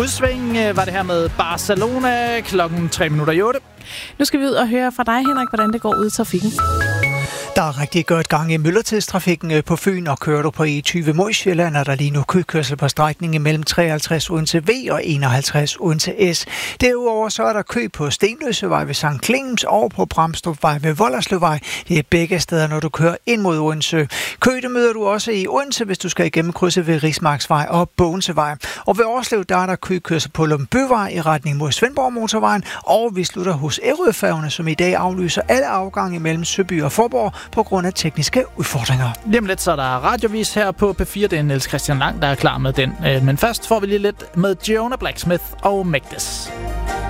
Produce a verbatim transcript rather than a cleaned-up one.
Udsving øh, var det her med Barcelona klokken tre minutter i otte. Nu skal vi ud og høre fra dig, Henrik, hvordan det går ud i trafikken. Der er rigtig godt gang i myldretidstrafikken på Fyn, og kører du på E tyve mod Sjælland, er der lige nu køkørsel på strækningen mellem treoghalvtreds Odense V og enoghalvtreds Odense S. Derudover så er der kø på Stenløsevej ved Sankt Clemens og på Bramstrupvej ved Volderslevvej. Det er begge steder, når du kører ind mod Odense. Kø, det møder du også i Odense, hvis du skal igennem krydset ved Rismarksvej og Bogensevej. Og ved Årslev, der er der køkørsel på Lumbyvej i retning mod Svendborg Motorvejen, og vi slutter hos Ærøfærgerne, som i dag aflyser alle afgange mellem Søby og Forborg på grund af tekniske udfordringer. Lige om lidt så er der radiovis her på P fire. Det er Niels Christian Lang, der er klar med den. Men først får vi lige lidt med Giona Blacksmith og Make This.